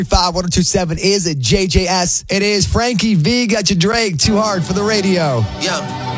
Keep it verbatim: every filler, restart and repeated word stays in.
five one oh two seven is a J J S. It is Frankie V. Got your Drake. Too hard for the radio. Yeah.